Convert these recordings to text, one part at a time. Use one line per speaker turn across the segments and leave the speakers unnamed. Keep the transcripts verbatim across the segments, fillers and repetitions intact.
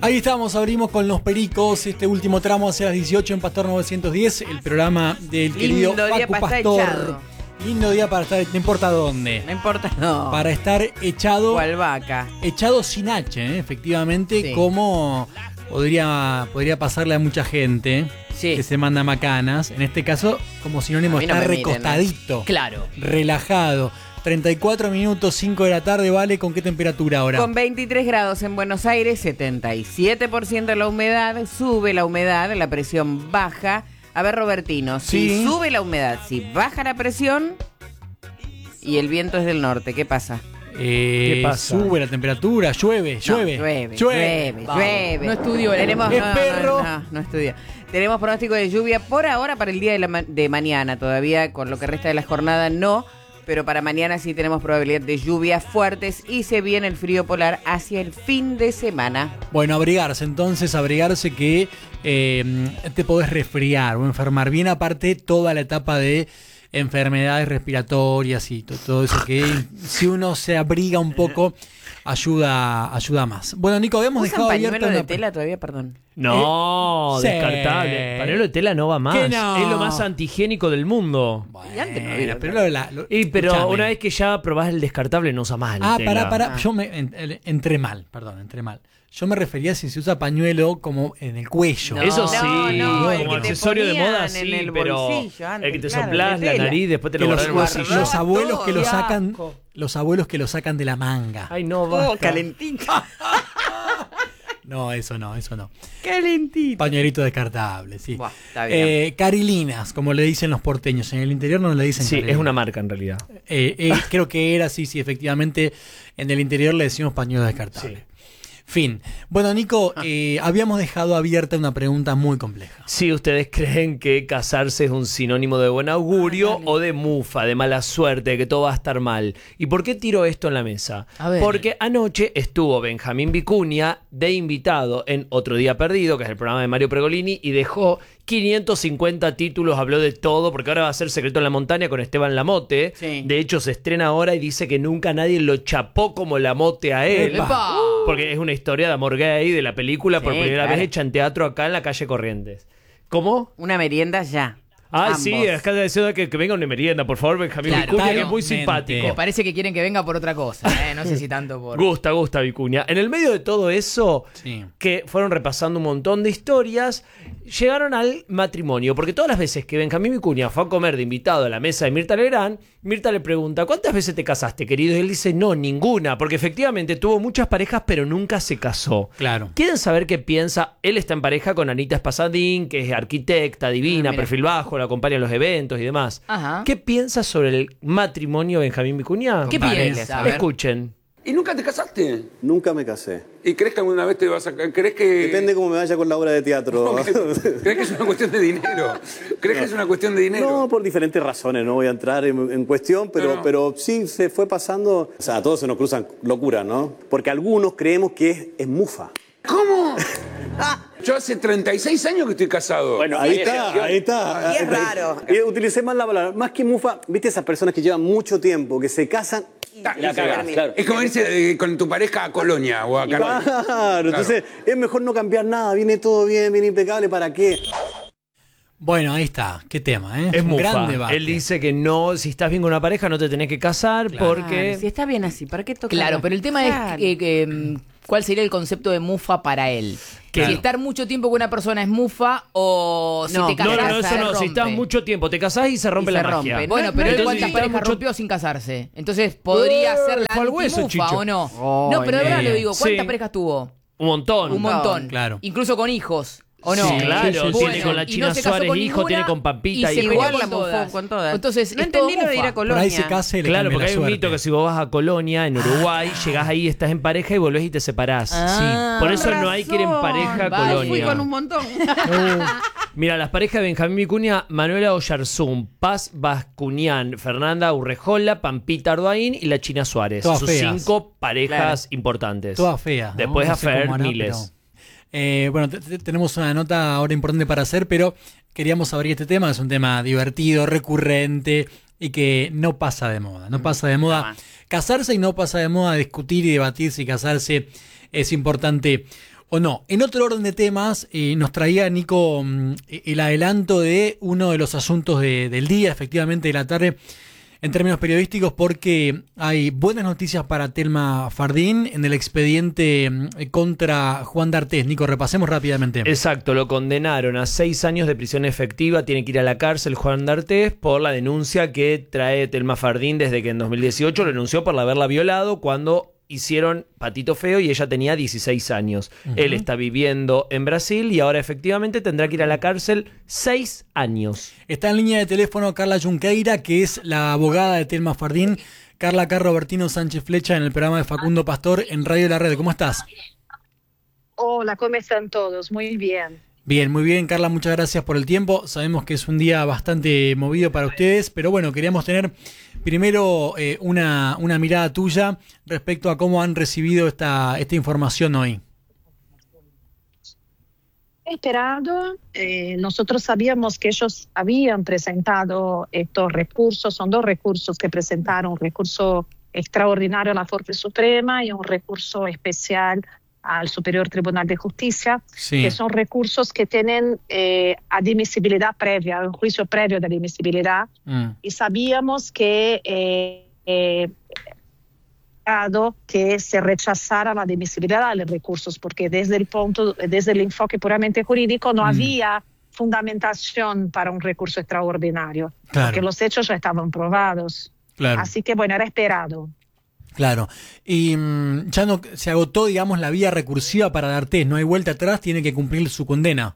Ahí estamos, abrimos con Los Pericos, este último tramo hacia las dieciocho en Pastor novecientos diez, el programa del querido
Lindo día
Facu
para estar
Pastor.
echado.
Lindo día para estar, no importa dónde.
No importa, no.
Para estar echado.
Cual vaca.
Echado sin H, ¿eh? Efectivamente,
Sí.
como podría, podría pasarle a mucha gente
Sí.
que se manda macanas. En este caso, como sinónimo,
A mí no
está
me miren, ¿eh?
recostadito.
Claro.
Relajado. treinta y cuatro minutos, cinco de la tarde, ¿vale? ¿Con qué temperatura ahora?
Con veintitrés grados en Buenos Aires, setenta y siete por ciento la humedad, sube la humedad, la presión baja. A ver, Robertino, si
Sí.
sube la humedad, si baja la presión y el viento es del norte, ¿qué pasa?
Eh,
¿Qué pasa?
Sube la temperatura, llueve,
No,
llueve.
llueve, llueve,
Vamos.
llueve.
No estudió el-
Tenemos,
Es
no, no,
perro.
No, no estudia. Tenemos pronóstico de lluvia por ahora para el día de, la ma- de mañana. Todavía con lo que resta de la jornada no, pero para mañana sí tenemos probabilidad de lluvias fuertes y se viene el frío polar hacia el fin de semana.
Bueno, abrigarse entonces, abrigarse que eh, te podés resfriar o enfermar. Bien aparte toda la etapa de enfermedades respiratorias y to- todo eso que si uno se abriga un poco ayuda, ayuda más. Bueno, Nico, habíamos
¿Usan
dejado abierta
pañuelo de
una...
tela todavía? Perdón.
No,
Eh, sí.
descartable. Pañuelo de tela no va más.
¿Qué no?
Es lo más antihigiénico del mundo.
Bueno,
Y antes no había,
pero lo- la- lo-
Y pero
escuchame.
una vez que ya probás el descartable no usa más el
Ah,
tela.
pará, pará.
Ah.
Yo me en- en- entré mal, perdón, entré mal. Yo me refería a si se usa pañuelo como en el cuello.
No,
Eso sí,
no, el
como
que te
accesorio de
ponían
moda
en
sí,
el
pero
bolsillo antes,
el que te
claro,
soplás
de
la
tela.
nariz después te
Que
lo
los,
guardás en el
los-
bolsillo.
los abuelos que lo
Qué
sacan,
asco.
los abuelos que lo sacan de la manga.
Ay, no,
Oh,
basta.
calentito.
No, eso no, eso no.
Calentito.
Pañuelito descartable, sí.
Buah, está bien.
Eh, carilinas, como le dicen los porteños. En el interior no le dicen
Sí,
carilinas.
es una marca en realidad.
Eh, eh, creo que era, sí, sí, efectivamente. En el interior le decimos pañuelo descartable.
Sí.
Fin. Bueno, Nico, eh, habíamos dejado abierta una pregunta muy compleja.
Si ustedes creen que casarse es un sinónimo de buen augurio
Ah, dale.
o de mufa, de mala suerte, de que todo va a estar mal. ¿Y por qué tiro esto en la mesa?
A ver.
Porque anoche estuvo Benjamín Vicuña de invitado en Otro Día Perdido, que es el programa de Mario Pregolini, y dejó quinientos cincuenta títulos, habló de todo, porque ahora va a ser Secreto en la Montaña con Esteban Lamote.
Sí.
De hecho, se estrena ahora y dice que nunca nadie lo chapó como Lamote a él.
¡Epa!
Porque es una historia de amor gay de la película por
Sí,
primera
claro.
vez hecha en teatro acá en la calle Corrientes. ¿Cómo?
Una merienda ya.
Ah,
Ambos.
sí, acá diciendo que, que venga una merienda, por favor, Benjamín
Claro,
Vicuña, que es muy
totalmente.
simpático.
Me parece que quieren que venga por otra cosa, ¿eh? No sé si tanto por...
Gusta, gusta Vicuña. En el medio de todo eso,
Sí.
que fueron repasando un montón de historias, llegaron al matrimonio. Porque todas las veces que Benjamín Vicuña fue a comer de invitado a la mesa de Mirta Legrand, Mirta le pregunta, ¿cuántas veces te casaste, querido? Y él dice, no, ninguna. Porque efectivamente tuvo muchas parejas, pero nunca se casó.
Claro.
¿Quieren saber qué piensa? Él está en pareja con Anita Espasadín, que es arquitecta, divina,
Ah, mira.
perfil bajo, la acompaña en los eventos y demás.
Ajá.
¿Qué piensa sobre el matrimonio Benjamín Vicuña?
¿Qué
Vale.
piensa? A ver.
Escuchen.
¿Y nunca te casaste?
Nunca me casé.
¿Y crees que alguna vez te vas a... ¿Crees que...
Depende cómo me vaya con la obra de teatro.
¿Crees que es una cuestión de dinero? ¿Crees que es una cuestión de dinero?
No, por diferentes razones, no voy a entrar en, en cuestión, pero,
No, no.
pero sí se fue pasando. O sea, a todos se nos cruzan locuras, ¿no? Porque algunos creemos que es, es mufa.
¿Cómo? Yo hace treinta y seis años que estoy casado.
Bueno, ahí está, ahí está.
Y es raro.
Y utilicé más la palabra, más que mufa, viste esas personas que llevan mucho tiempo, que se casan.
Ta-
La cagas, claro.
Es como irse eh, con tu pareja a Colonia o a Carolina.
Claro, entonces es mejor no cambiar nada, viene todo bien, viene impecable, ¿para qué?
Bueno, ahí está. Qué tema, ¿eh?
Es
un gran
mufa.
debate.
Él dice que no, si estás bien con una pareja no te tenés que casar
Claro.
porque...
Claro, si está bien así, ¿para qué tocar?
Claro, pero el tema
Claro.
es que, que, mm, cuál sería el concepto de mufa para él.
Claro.
Si estar mucho tiempo con una persona es mufa o si
No,
te
No,
casás
no, no,
se
eso no.
rompe.
Si estás mucho tiempo, te casás y se rompe
Y
la
se
magia.
rompe.
Bueno,
No,
pero
no,
él
entonces,
cuántas
si
parejas
está mucho-
rompió sin casarse. Entonces podría
Eh,
ser la
fue al hueso,
antimufa
Chicho.
o no.
Oh,
no, pero de verdad
eh,
lo digo, ¿cuántas
sí.
parejas tuvo?
Un montón.
Un montón.
Claro.
Incluso con hijos. ¿O no?
Sí, claro.
Sí, sí, sí.
Tiene con la
y
China
no se casó
Suárez
con
hijo,
ninguna,
tiene con Pampita
y se
hijo.
igual
Igual
la
la mufó
todas.
con todas.
Entonces,
no
es todo
entendí lo de ir
mufa.
a
Por
Colonia.
ahí se casa y le
Claro,
cambia
porque
la
hay un
suerte.
mito que si vos vas a Colonia, en Uruguay, llegás ahí, estás en pareja y volvés y te separás.
Ah.
Sí. Por eso no hay que ir en
Razón.
pareja a
Vale.
Colonia.
Fui con un montón.
Mira, las parejas de Benjamín Vicuña, Manuela Oyarzún, Paz Bascuñán, Fernanda Urrejola, Pampita Arduaín y la China Suárez.
Todas
Sus
feas.
cinco parejas importantes.
Todas feas. ¿no?
Después
No
a
sé cómo
Fer
hará,
miles.
pero- Eh, bueno, te- te- tenemos una nota ahora importante para hacer, pero queríamos abrir este tema. Es un tema divertido, recurrente y que no pasa de moda. No pasa de moda casarse y no pasa de moda discutir y debatir si casarse es importante o no. En otro orden de temas, eh, nos traía Nico mm, el adelanto de uno de los asuntos de, del día, efectivamente de la tarde, en términos periodísticos, porque hay buenas noticias para Telma Fardín en el expediente mm, contra Juan D'Artés. Nico, repasemos rápidamente.
Exacto, lo condenaron a seis años de prisión efectiva, tiene que ir a la cárcel Juan D'Artés por la denuncia que trae Telma Fardín desde que en dos mil dieciocho lo denunció por haberla violado cuando hicieron Patito Feo y ella tenía dieciséis años. Uh-huh. Él está viviendo en Brasil y ahora efectivamente tendrá que ir a la cárcel seis años.
Está en línea de teléfono Carla Junqueira, que es la abogada de Telma Fardín. Carla, acá Robertino Sánchez Flecha en el programa de Facundo Pastor en Radio La Red. ¿Cómo estás?
Hola, ¿cómo están todos? Muy bien.
Bien, muy bien, Carla, muchas gracias por el tiempo. Sabemos que es un día bastante movido para ustedes, pero bueno, queríamos tener primero eh, una, una mirada tuya respecto a cómo han recibido esta, esta información hoy.
Esperado, eh, nosotros sabíamos que ellos habían presentado estos recursos, son dos recursos que presentaron, un recurso extraordinario a la Corte Suprema y un recurso especial al Superior Tribunal de Justicia, sí. que son recursos que tienen eh, admisibilidad previa, un juicio previo de admisibilidad, mm. y sabíamos que eh, eh, que se rechazara la admisibilidad de los recursos, porque desde el punto, desde el enfoque puramente jurídico no mm. había fundamentación para un recurso extraordinario, claro. porque los hechos ya estaban probados. Claro. Así que bueno, era esperado.
Claro, y mmm, ya no se agotó, digamos, la vía recursiva para D'Artés, no hay vuelta atrás, tiene que cumplir su condena.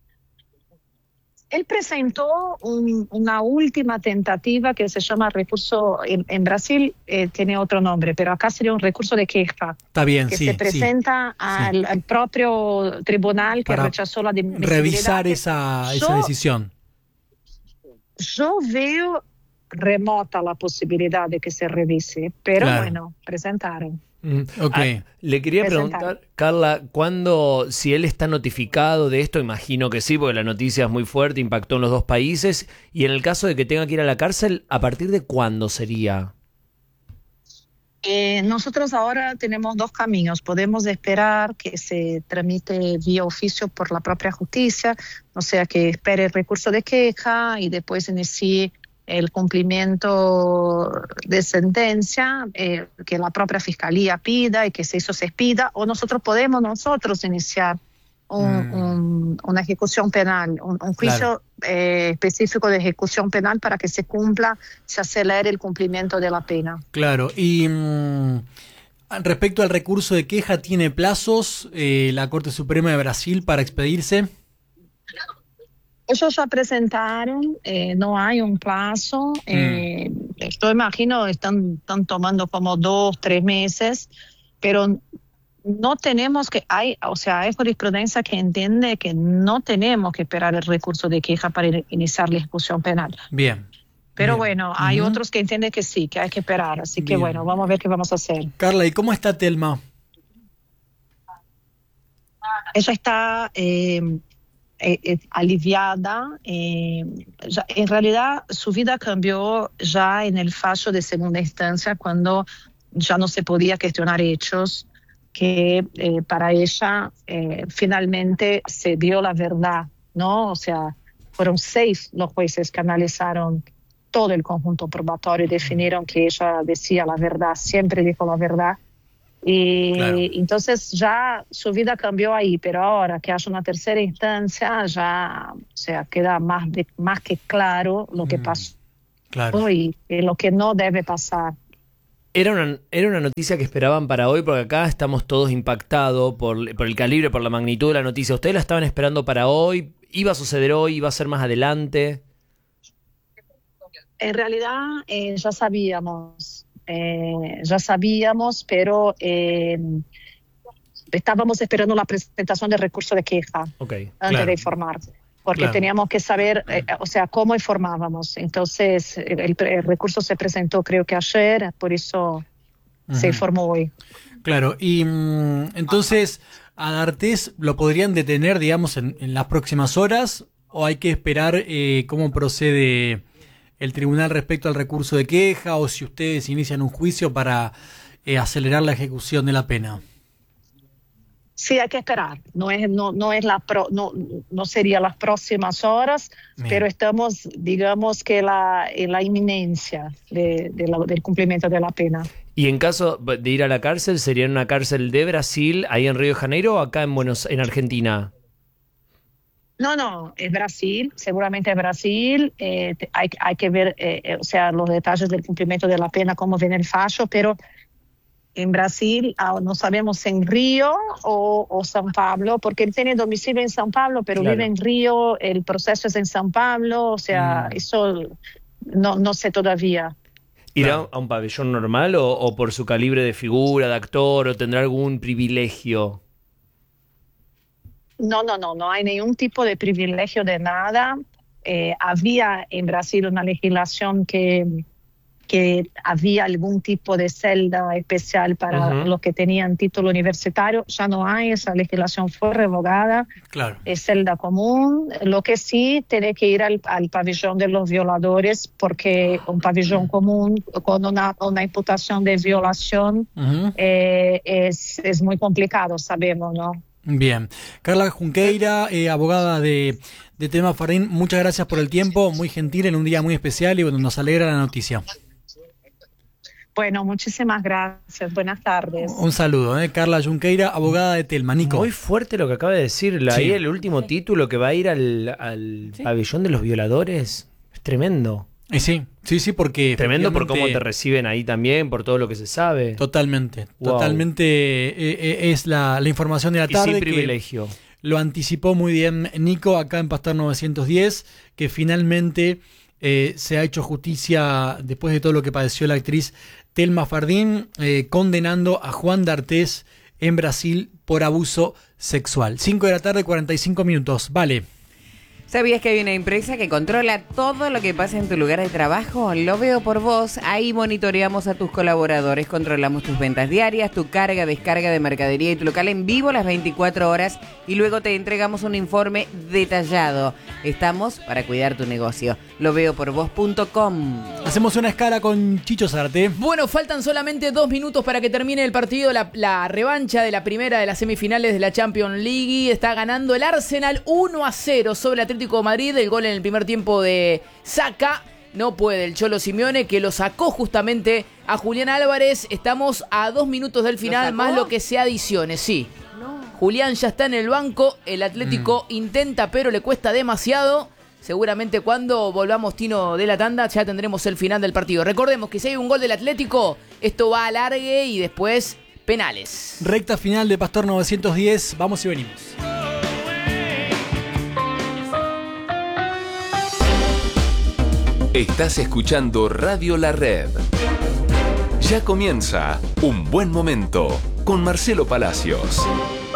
Él presentó un, una última tentativa que se llama recurso, en, en Brasil eh, tiene otro nombre, pero acá sería un recurso de queja.
Está bien,
que
sí.
Que se presenta
sí,
al,
sí.
al propio tribunal que para rechazó la admisibilidad.
Revisar esa, yo, esa decisión.
Yo veo remota la posibilidad de que se revise, pero claro. bueno, presentaron.
Mm, okay. ah, le quería
Presentar.
preguntar, Carla, ¿cuándo, si él está notificado de esto? Imagino que sí, porque la noticia es muy fuerte, impactó en los dos países, y en el caso de que tenga que ir a la cárcel, ¿a partir de cuándo sería?
Eh, nosotros ahora tenemos dos caminos. Podemos esperar que se tramite vía oficio por la propia justicia, o sea, que espere el recurso de queja y después inicie el cumplimiento de sentencia eh, que la propia fiscalía pida y que se eso se expida, o nosotros podemos nosotros iniciar un, mm. un, una ejecución penal, un, un juicio claro. eh, específico de ejecución penal para que se cumpla, se acelere el cumplimiento de la pena.
Claro, y mmm, respecto al recurso de queja, ¿tiene plazos eh, la Corte Suprema de Brasil para expedirse?
Ellos ya presentaron, eh, no hay un plazo, eh, mm. yo imagino están, están tomando como dos, tres meses, pero no tenemos que, hay, o sea, hay jurisprudencia que entiende que no tenemos que esperar el recurso de queja para iniciar la ejecución penal.
Bien.
Pero
bien.
bueno, hay uh-huh. otros que entienden que sí, que hay que esperar, así bien. que bueno, vamos a ver qué vamos a hacer.
Carla, ¿y cómo está Telma?
Ella está... Eh, Eh, eh, aliviada, eh, ya, en realidad su vida cambió ya en el fallo de segunda instancia cuando ya no se podía cuestionar hechos, que eh, para ella eh, finalmente se dio la verdad, ¿no? O sea, fueron seis los jueces que analizaron todo el conjunto probatorio y definieron que ella decía la verdad, siempre dijo la verdad. Y claro. entonces ya su vida cambió ahí, pero ahora que haya una tercera instancia ya, o sea, queda más, de, más que claro lo que pasó claro. y, y lo que no debe pasar.
Era una, era una noticia que esperaban para hoy, porque acá estamos todos impactados por, por el calibre, por la magnitud de la noticia. ¿Ustedes la estaban esperando para hoy? ¿Iba a suceder hoy? ¿Iba a ser más adelante?
En realidad eh, ya sabíamos. Eh, ya sabíamos, pero eh, estábamos esperando la presentación del recurso de queja okay, antes claro. de informar, porque claro. teníamos que saber, eh, o sea, cómo informábamos. Entonces, el, el recurso se presentó creo que ayer, por eso uh-huh. se informó hoy.
Claro, y mm, entonces, ¿a D'Artés lo podrían detener, digamos, en, en las próximas horas, o hay que esperar eh, cómo procede el tribunal respecto al recurso de queja, o si ustedes inician un juicio para eh, acelerar la ejecución de la pena?
Sí, hay que esperar. No es, no, no es la pro, no, no sería las próximas horas,
Bien.
pero estamos, digamos que la, en la inminencia de, de la, del cumplimiento de la pena.
Y en caso de ir a la cárcel, ¿sería en una cárcel de Brasil, ahí en Río de Janeiro, o acá en Buenos, en Argentina?
No, no, es Brasil, seguramente es Brasil. Eh, te- hay, hay que ver, eh, eh, o sea, los detalles del cumplimiento de la pena, cómo viene el fallo, pero en Brasil ah, no sabemos si en Río o, o San Pablo, porque él tiene domicilio en San Pablo, pero
Claro.
vive en Río, el proceso es en San Pablo, o sea,
Mm.
eso no, no sé todavía.
¿Irá
Claro.
a un pabellón normal o, o por su calibre de figura, de actor, o tendrá algún privilegio?
No, no, no, no hay ningún tipo de privilegio de nada. Eh, había en Brasil una legislación que, que había algún tipo de celda especial para
Ujú.
los que tenían título universitario. Ya no hay, esa legislación fue revogada,
Claro.
es celda común. Lo que sí, tiene que ir al, al pabellón de los violadores, porque un pabellón común con una, una imputación de violación
Ujú.
eh, es, es muy complicado, sabemos, ¿no?
Bien. Carla Junqueira, eh, abogada de, de Telma Fardín, muchas gracias por el tiempo, muy gentil en un día muy especial y bueno, nos alegra la noticia.
Bueno, muchísimas gracias. Buenas tardes.
Un saludo, ¿eh? Carla Junqueira, abogada de Telma. Nico.
Muy fuerte lo que acaba de decir. La-
Sí.
Ahí el último título que va a ir al, al pabellón de los violadores. Es tremendo.
Eh, sí, sí, sí, porque...
Tremendo por cómo te
efectivamente-
reciben ahí también, por todo lo que se sabe.
Totalmente,
Wow.
totalmente eh, eh, es la, la información de la
Y
tarde
sin
que
privilegio.
lo anticipó muy bien Nico acá en Pastor novecientos diez, que finalmente eh, se ha hecho justicia después de todo lo que padeció la actriz Telma Fardín, eh, condenando a Juan D'Artés en Brasil por abuso sexual. cinco de la tarde, cuarenta y cinco minutos. Vale.
¿Sabías que hay una empresa que controla todo lo que pasa en tu lugar de trabajo? Lo veo por vos. Ahí monitoreamos a tus colaboradores, controlamos tus ventas diarias, tu carga, descarga de mercadería y tu local en vivo las veinticuatro horas y luego te entregamos un informe detallado. Estamos para cuidar tu negocio. lo veo por vos punto com.
Hacemos una escala con Chicho Zárate.
Bueno, faltan solamente dos minutos para que termine el partido, la, la revancha de la primera de las semifinales de la Champions League. Está ganando el Arsenal uno a cero sobre el Atlético de Madrid. El gol en el primer tiempo de Saka. No puede el Cholo Simeone, que lo sacó justamente a Julián Álvarez. Estamos a dos minutos del final,
sacó?
más lo que se adicione, sí. Julián ya está en el banco. El Atlético intenta, pero le cuesta demasiado. Seguramente cuando volvamos, Tino, de la tanda, ya tendremos el final del partido. Recordemos que si hay un gol del Atlético, esto va a alargue y después penales.
Recta final de Pastor novecientos diez. Vamos y venimos.
Estás escuchando Radio La Red. Ya comienza Un Buen Momento con Marcelo Palacios.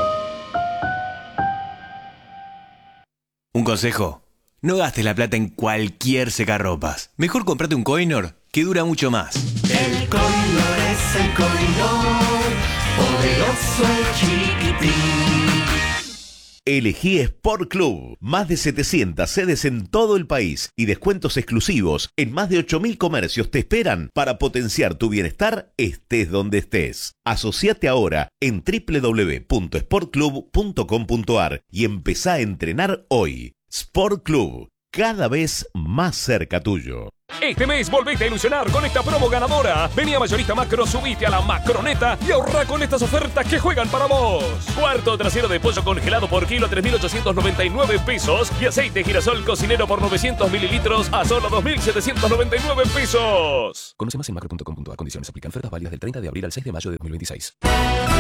Un consejo, no gastes la plata en cualquier secarropas. Mejor comprate un Coinor que dura mucho más.
El Coinor es el Coinor, poderoso y chiquitín.
Elegí Sport Club. Más de setecientas sedes en todo el país y descuentos exclusivos en más de ocho mil comercios te esperan para potenciar tu bienestar estés donde estés. Asociate ahora en doble u doble u doble u punto sport club punto com punto a r y empezá a entrenar hoy. Sport Club, cada vez más cerca tuyo.
Este mes volvete a ilusionar con esta promo ganadora. Vení a Mayorista Macro, subite a la Macroneta y ahorra con estas ofertas que juegan para vos. Cuarto trasero de pollo congelado por kilo, tres mil ochocientos noventa y nueve pesos. Y aceite girasol cocinero por novecientos mililitros a solo dos mil setecientos noventa y nueve pesos.
Conoce más en macro punto com punto a r. Condiciones aplican. Ofertas válidas del treinta de abril al seis de mayo de dos mil veintiséis.